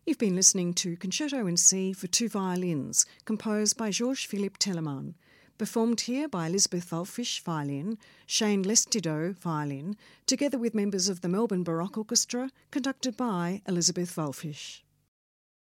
You've been listening to Concerto in C for two violins, composed by Georges-Philippe Telemann, performed here by Elizabeth Wallfisch, violin, Shane Lestido, violin, together with members of the Melbourne Baroque Orchestra, conducted by Elizabeth Wallfisch.